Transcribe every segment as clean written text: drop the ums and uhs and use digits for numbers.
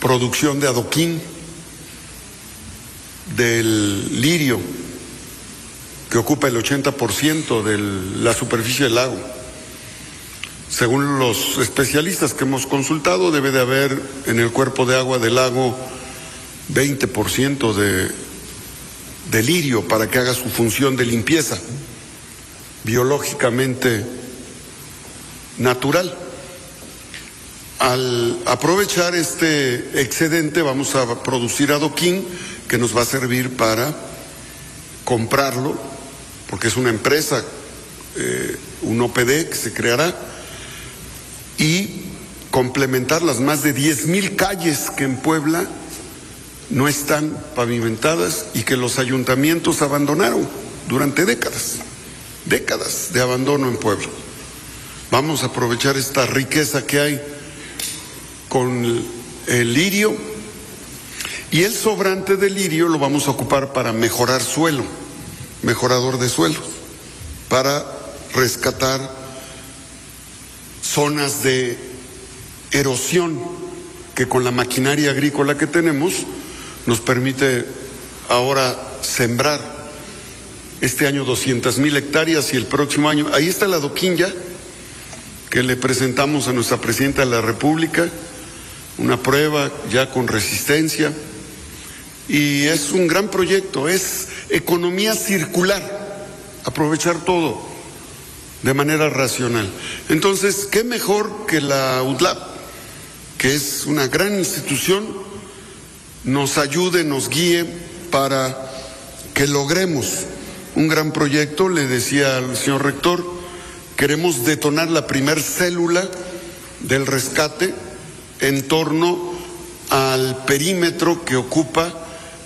producción de adoquín, del lirio, que ocupa el 80% de la superficie del lago. Según los especialistas que hemos consultado, debe de haber en el cuerpo de agua del lago 20% de lirio para que haga su función de limpieza biológicamente natural. Al aprovechar este excedente vamos a producir adoquín que nos va a servir para comprarlo, porque es una empresa, un OPD que se creará, y complementar las más de 10,000 calles que en Puebla no están pavimentadas y que los ayuntamientos abandonaron durante décadas de abandono en Puebla. Vamos a aprovechar esta riqueza que hay con el lirio, y el sobrante del lirio lo vamos a ocupar para mejorar suelo, mejorador de suelos, para rescatar zonas de erosión que con la maquinaria agrícola que tenemos nos permite ahora sembrar este año 200,000 hectáreas y el próximo año. Ahí está el adoquín ya, que le presentamos a nuestra Presidenta de la República, una prueba ya con resistencia, y es un gran proyecto, es economía circular, aprovechar todo de manera racional. Entonces, ¿qué mejor que la UDLAP, que es una gran institución, nos ayude, nos guíe para que logremos un gran proyecto? Le decía al señor rector, queremos detonar la primer célula del rescate en torno al perímetro que ocupa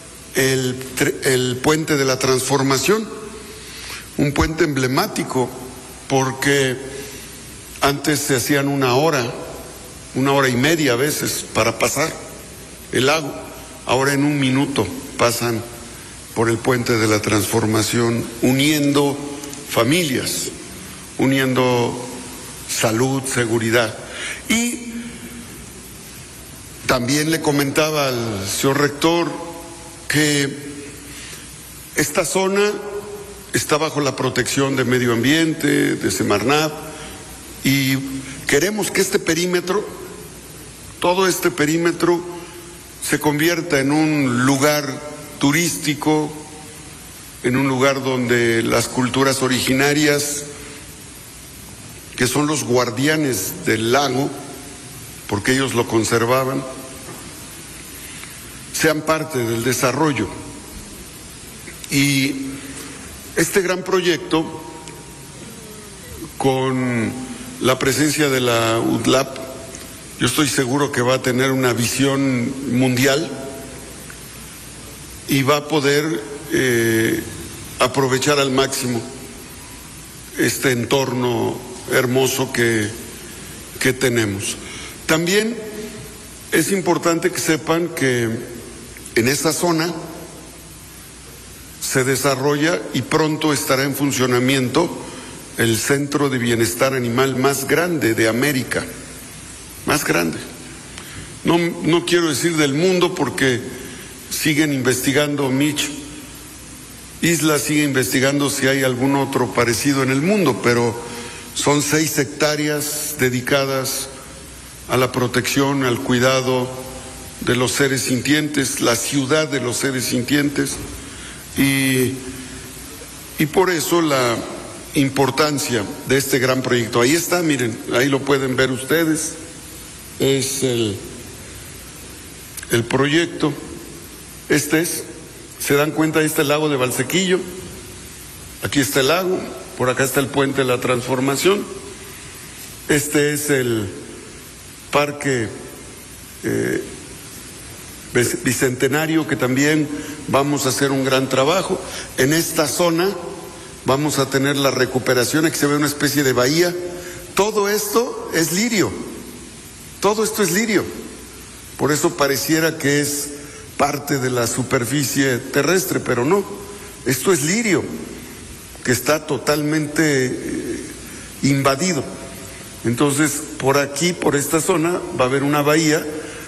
el puente de la Transformación, un puente emblemático porque antes se hacían una hora y media a veces para pasar el lago, ahora en 1 minuto pasan por el puente de la Transformación, uniendo familias, uniendo salud, seguridad. Y también le comentaba al señor rector que esta zona está bajo la protección de Medio Ambiente, de Semarnat, y queremos que este perímetro, todo este perímetro, se convierta en un lugar turístico, en un lugar donde las culturas originarias, que son los guardianes del lago, porque ellos lo conservaban, sean parte del desarrollo. Y este gran proyecto, con la presencia de la UDLAP, yo estoy seguro que va a tener una visión mundial y va a poder aprovechar al máximo este entorno hermoso que tenemos. También es importante que sepan que en esta zona se desarrolla y pronto estará en funcionamiento el centro de bienestar animal más grande de América, más grande. No quiero decir del mundo porque siguen investigando, Mitch Isla sigue investigando si hay algún otro parecido en el mundo, pero son 6 hectáreas dedicadas a la protección, al cuidado de los seres sintientes, la ciudad de los seres sintientes, y por eso la importancia de este gran proyecto. Ahí está, miren, ahí lo pueden ver ustedes, es el proyecto, se dan cuenta, ahí está el lago de Valsequillo, aquí está el lago, por acá está el puente de la Transformación, este es el parque bicentenario, que también vamos a hacer un gran trabajo. En esta zona vamos a tener la recuperación, aquí se ve una especie de bahía. Todo esto es lirio, todo esto es lirio, por eso pareciera que es parte de la superficie terrestre, pero no, esto es lirio, que está totalmente invadido. Entonces, por aquí, por esta zona, va a haber una bahía